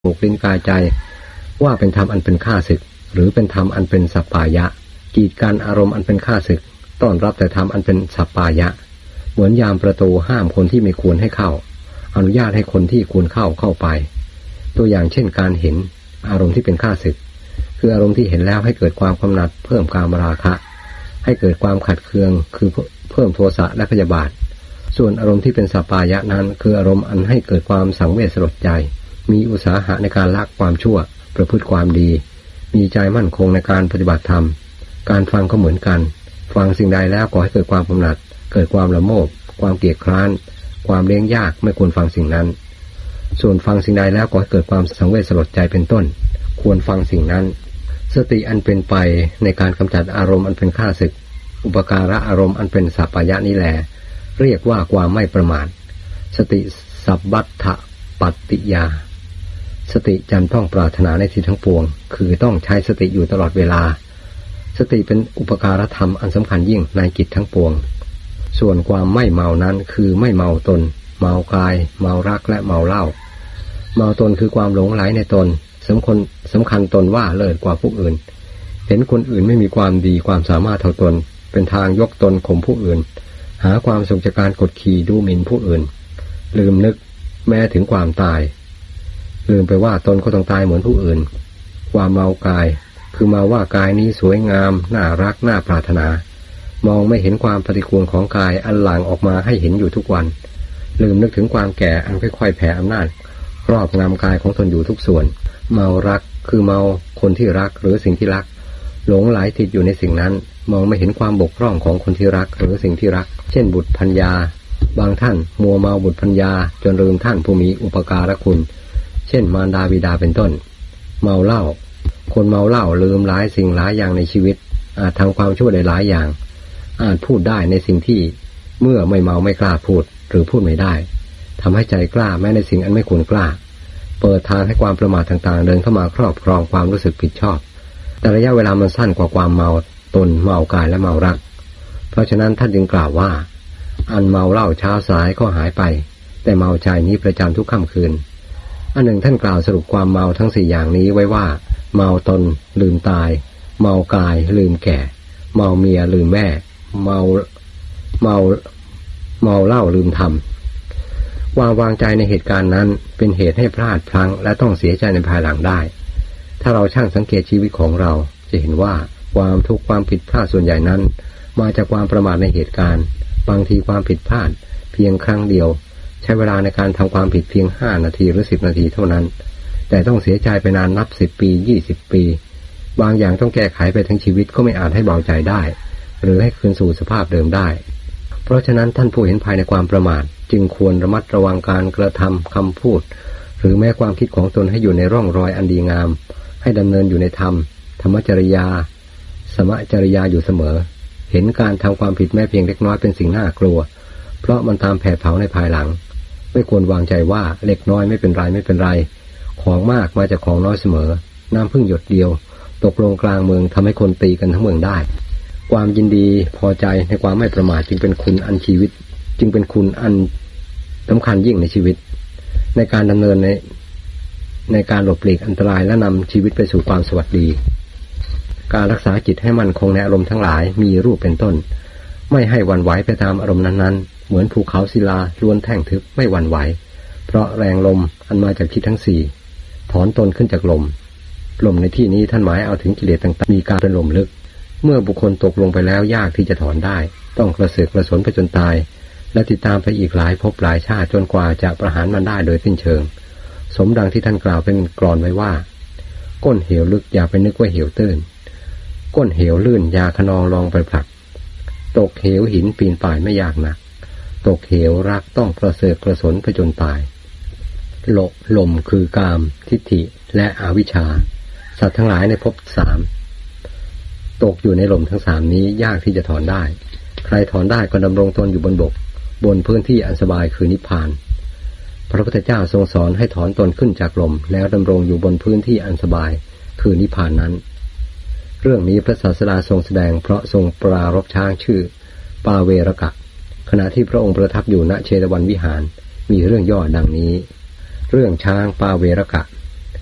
มูกลิ้นกายใจว่าเป็นธรรมอันเป็นข้าศึกหรือเป็นธรรมอันเป็นสัปปายะกีดกันอารมณ์อันเป็นข้าศึกต้อนรับแต่ธรรมอันเป็นสัปปายะเหมือนยามประตูห้ามคนที่ไม่ควรให้เข้าอนุญาตให้คนที่ควรเข้าไปตัวอย่างเช่นการเห็นอารมณ์ที่เป็นข้าศึกคืออารมณ์ที่เห็นแล้วให้เกิดความกำหนัดเพิ่มกามราคะให้เกิดความขัดเคืองคือเพิ่มโทสะและพยาบาทส่วนอารมณ์ที่เป็นสัปปายะนั้นคืออารมณ์อันให้เกิดความสังเวชสลดใจมีอุตสาหะในการละความชั่วประพฤติความดีมีใจมั่นคงในการปฏิบัติธรรมการฟังก็เหมือนกันฟังสิ่งใดแล้วก่อให้เกิดความกำหนัดเกิดความละโมบความเกลียดคร้านความเลี้ยงยากไม่ควรฟังสิ่งนั้นส่วนฟังสิ่งใดแล้วก่อให้เกิดความสังเวชสลดใจเป็นต้นควรฟังสิ่งนั้นสติอันเป็นไปในการกำจัดอารมณ์อันเป็นข้าศึกอุปการะอารมณ์อันเป็นสัปปายะนี้แลเรียกว่าความไม่ประมาทสติสัพพัทธปัตติยาสติจำต้องปรารถนาในที่ทั้งปวงคือต้องใช้สติอยู่ตลอดเวลาสติเป็นอุปการธรรมอันสำคัญยิ่งในกิจทั้งปวงส่วนความไม่เมานั้นคือไม่เมาตนเมากายเมารักและเมาเหล้าเมาตนคือความหลงไหลในตนสำคัญตนว่าเลิศกว่าผู้อื่นเห็นคนอื่นไม่มีความดีความสามารถเท่าตนเป็นทางยกตนข่มผู้อื่นหาความสุขจากการกดขี่ดูหมิ่นผู้อื่นลืมนึกแม้ถึงความตายลืมไปว่าตนก็ต้องตายเหมือนผู้อื่นความเมากายคือเมาว่ากายนี้สวยงามน่ารักน่าปรารถนามองไม่เห็นความปฏิกูลของกายอันหลั่งออกมาให้เห็นอยู่ทุกวันลืมนึกถึงความแก่อันค่อยๆแผ่อำนาจครอบงำกายของตนอยู่ทุกส่วนเมารักคือเมาคนที่รักหรือสิ่งที่รักหลงไหลติดอยู่ในสิ่งนั้นมองไม่เห็นความบกพร่องของคนที่รักหรือสิ่งที่รักเช่นบุตรภรรยาบางท่านมัวเมาบุตรภรรยาจนลืมท่านผู้มีอุปการะคุณเช่นมารดาบิดาเป็นต้นเมาเหล้าคนเมาเหล้าลืมหลายสิ่งหลายอย่างในชีวิตอาจทำความชั่วได้หลายอย่างอาจพูดได้ในสิ่งที่เมื่อไม่เมาไม่กล้าพูดหรือพูดไม่ได้ทำให้ใจกล้าแม้ในสิ่งอันไม่ควรกล้าเปิดทางให้ความประมาทต่างๆเดินเข้ามาครอบครองความรู้สึกผิดชอบแต่ระยะเวลามันสั้นกว่าความเมาตนเมากายและเมารักเพราะฉะนั้นท่านจึงกล่าวว่าอันเมาเหล้าเช้าสายก็หายไปแต่เมาใจนี้ประจำทุกค่ำคืนอันหนึ่งท่านกล่าวสรุปความเมาทั้ง4อย่างนี้ไว้ว่าเมาตนลืมตายเมากายลืมแก่เมาเมียลืมแม่เมาเหล้าลืมธรรมความวางใจในเหตุการณ์นั้นเป็นเหตุให้พลาดพลั้งและต้องเสียใจในภายหลังได้ถ้าเราช่างสังเกตชีวิตของเราจะเห็นว่าความทุกข์ความผิดพลาดส่วนใหญ่นั้นมาจากความประมาทในเหตุการณ์บางทีความผิดพลาดเพียงครั้งเดียวใช้เวลาในการทำความผิดเพียง5 นาทีหรือ10 นาทีเท่านั้นแต่ต้องเสียใจไปนานนับ10 ปี20 ปีบางอย่างต้องแก้ไขไปทั้งชีวิตก็ไม่อาจให้เบาใจได้หรือให้คืนสู่สภาพเดิมได้เพราะฉะนั้นท่านผู้เห็นภายในความประมาทจึงควรระมัดระวังการกระทำคำพูดหรือแม้ความคิดของตนให้อยู่ในร่องรอยอันดีงามให้ดำเนินอยู่ในธรรมธรรมจริยาสมจริยาอยู่เสมอเห็นการทำความผิดแม้เพียงเล็กน้อยเป็นสิ่งน่ากลัวเพราะมันตามแผดเผาในภายหลังไม่ควรวางใจว่าเล็กน้อยไม่เป็นไรของมากมาจากของน้อยเสมอน้ำพึ่งหยดเดียวตกลงกลางเมืองทำให้คนตีกันทั้งเมืองได้ความยินดีพอใจในความไม่ประมาทจึงเป็นคุณอันสำคัญยิ่งในชีวิตในการดำเนินในการหลบหลีกอันตรายและนำชีวิตไปสู่ความสวัสดีการรักษาจิตให้มั่นคงในอารมณ์ทั้งหลายมีรูปเป็นต้นไม่ให้หวั่นไหวไปตามอารมณ์นั้นๆเหมือนภูเขาศิลาล้วนแท่งทึบไม่หวั่นไหวเพราะแรงลมอันมาจากจิตทั้ง4ถอนตนขึ้นจากลมในที่นี้ท่านหมายเอาถึงกิเลสต่างๆมีการเป็นลมลึกเมื่อบุคคลตกลงไปแล้วยากที่จะถอนได้ต้องกระเสือกกระสนไปจนตายและติดตามไปอีกหลายภพหลายชาติจนกว่าจะประหารมันได้โดยสิ้นเชิงสมดังที่ท่านกล่าวเป็นกลอนไว้ว่าก้นเหวลึกอย่าไปนึกว่าเหวตื้นก้นเหวลื่นอย่าขนองลองไปผลักตกเหวหินปีนป่ายไม่ยากนักตกเหวรักต้องกระเสือกกระสนไปจนตายลมคือกามทิฏฐิและอวิชชาสัตว์ทั้งหลายในภพ3ตกอยู่ในลมทั้ง3นี้ยากที่จะถอนได้ใครถอนได้ก็ดำรงตนอยู่บนบกบนพื้นที่อันสบายคือนิพพานพระพุทธเจ้าทรงสอนให้ถอนตนขึ้นจากลมแล้วดำรงอยู่บนพื้นที่อันสบายคือนิพพานนั้นเรื่องนี้พระศาสดาทรงแสดงเพราะทรงปรารภช้างชื่อปาเวรกะขณะที่พระองค์ประทับอยู่ณเชตวันวิหารมีเรื่องย่อดังนี้เรื่องช้างปาเวรกะ